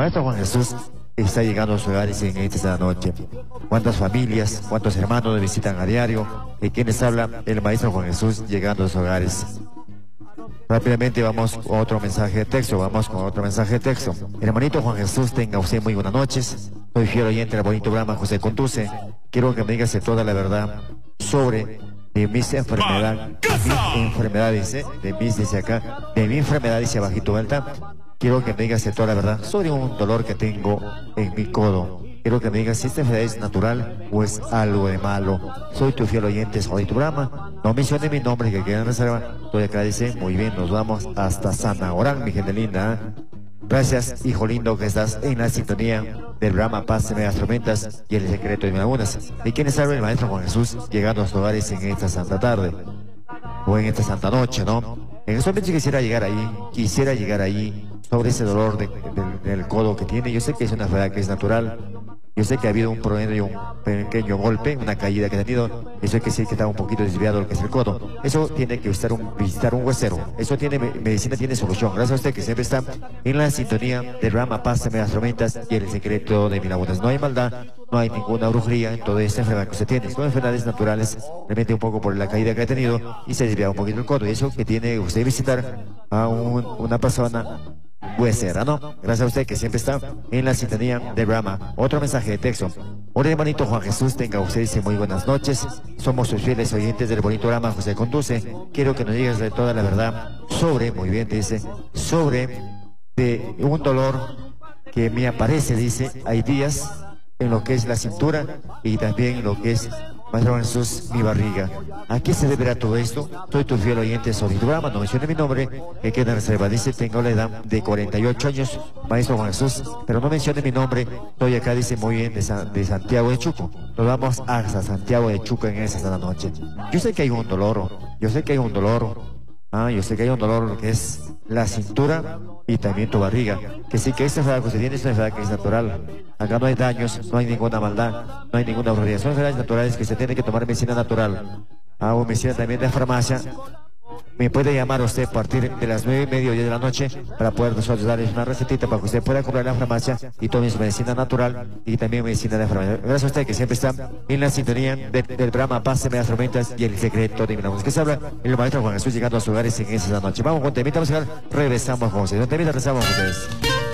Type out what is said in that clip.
Maestro Juan Jesús está llegando a sus hogares en esta noche. ¿Cuántas familias, cuántos hermanos le visitan a diario? ¿De quiénes habla? El Maestro Juan Jesús llegando a sus hogares. Rápidamente vamos con otro mensaje de texto, Hermanito Juan Jesús, tenga usted muy buenas noches. Soy fiel oyente del bonito programa José Conduce. Quiero que me digas toda la verdad sobre de mis enfermedades, de mi enfermedad, dice abajito vuelta. Quiero que me digas toda la verdad sobre un dolor que tengo en mi codo. Quiero que me digas si esta enfermedad es natural o es algo de malo. Soy tu fiel oyente, soy tu programa. No mencione mi nombre, que queda en reserva. Estoy acá, dice, muy bien, nos vamos hasta Sanagorán, mi gente linda. Gracias, hijo lindo, que estás en la sintonía del programa Paz de Medias Tormentas y el secreto de mis lagunas. ¿Y quiénes habla? El Maestro Juan Jesús, llegando a sus hogares en esta santa tarde, o en esta santa noche, ¿no? En este momento quisiera llegar ahí, sobre ese dolor del codo que tiene. Yo sé que es una enfermedad que es natural. Yo sé que ha habido un promedio, un pequeño golpe, una caída que ha tenido. Eso es que sí que está un poquito desviado lo que es el codo. Eso tiene que visitar un huesero. Eso tiene medicina, tiene solución. Gracias a usted que siempre está en la sintonía del programa Paz de Medias Tormentas y el secreto de mis lagunas. No hay maldad, no hay ninguna brujería en toda esta enfermedad que usted tiene. Son enfermedades naturales, realmente un poco por la caída que ha tenido y se desvía un poquito el codo. Y eso que tiene usted que visitar a una persona huesera, ¿no? Gracias a usted que siempre está en la sintonía del programa. Otro mensaje de texto. Hola, hermanito Juan Jesús, tenga usted, dice, muy buenas noches. Somos sus fieles oyentes del bonito programa José Conduce. Quiero que nos digas de toda la verdad sobre, muy bien, dice, sobre de un dolor que me aparece, dice, hay días en lo que es la cintura y también en lo que es, Maestro Juan Jesús, mi barriga. ¿A qué se deberá todo esto? Soy tu fiel oyente sobre tu programa, no mencione mi nombre, que queda en reserva. Dice, tengo la edad de 48 años, Maestro Juan Jesús, pero no mencione mi nombre. Estoy acá, dice, muy bien, de Santiago de Chuco. Nos vamos hasta Santiago de Chuco en esa noche. Yo sé que hay un dolor, yo sé que hay un dolor que es la cintura y también tu barriga. Que sí, que esta enfermedad que usted tiene es una enfermedad que es natural. Acá no hay daños, no hay ninguna maldad, no hay ninguna brujería. Son enfermedades naturales que usted tiene que tomar medicina natural. Hago medicina también de farmacia. Me puede llamar usted a partir de las 9:30 o 10 de la noche para poder nosotros darles una recetita para que usted pueda comprar en la farmacia y tome su medicina natural y también medicina de farmacia. Gracias a usted que siempre está en la sintonía del programa Paz de Medias Tormentas y el secreto de mi lagunas. Que se habla el Maestro Juan Jesús llegando a sus hogares en esa noche. Vamos con temita musical, regresamos con ustedes. Regresamos con ustedes.